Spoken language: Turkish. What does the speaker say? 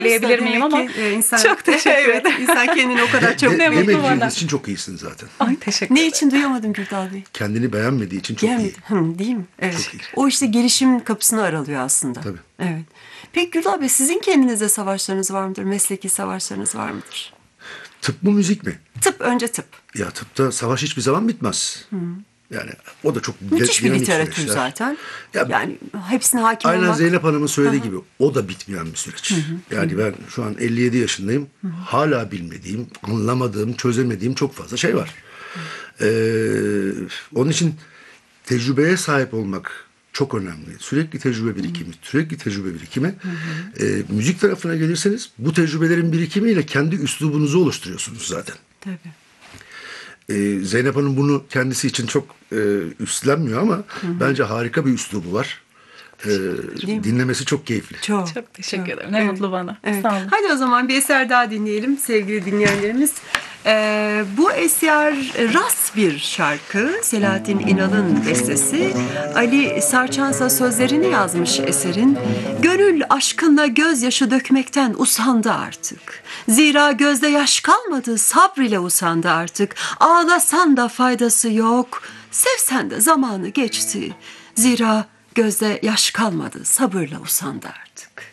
Bilebilir miyim ama insan, çok teşekkür ederim. İnsan kendini o kadar çok Demediğiniz için çok iyisin zaten. Ay teşekkür Ne ederim. için duyamadım Gürdal Bey? Kendini beğenmediği için çok iyi. Değil mi? Evet. Çok iyi. O işte gelişim kapısını aralıyor aslında. Tabii. Evet. Peki Gürdal Bey, sizin kendinizde savaşlarınız var mıdır? Mesleki savaşlarınız var mıdır? Tıp mı müzik mi? Tıp, önce tıp. Ya tıpta savaş hiçbir zaman bitmez. Yani o da çok Müthiş bir dinamik literatür süreçler. zaten. Ya, Yani hepsine hakim aynen olmak. Zeynep Hanım'ın söylediği gibi o da bitmeyen bir süreç. Yani ben şu an 57 yaşındayım. Hala bilmediğim, anlamadığım, çözemediğim çok fazla şey var. Onun için tecrübeye sahip olmak çok önemli. Sürekli tecrübe birikimi. Müzik tarafına gelirseniz bu tecrübelerin birikimiyle kendi üslubunuzu oluşturuyorsunuz zaten. Tabii. Zeynep Hanım bunu kendisi için çok üstlenmiyor ama bence harika bir üslubu var. Dinlemesi çok keyifli. Çok teşekkür ederim. Ne mutlu bana. Evet. Sağ olun. Hadi o zaman bir eser daha dinleyelim sevgili dinleyenlerimiz. Bu eser ras bir şarkı. Selahattin İnal'ın bestesi. Ali Sarçansa sözlerini yazmış eserin. Gönül aşkınla gözyaşı dökmekten usandı artık. Zira gözde yaş kalmadı, sabr ile usandı artık. Ağlasan da faydası yok, sevsen de zamanı geçti. Zira gözde yaş kalmadı, sabırla usandı artık.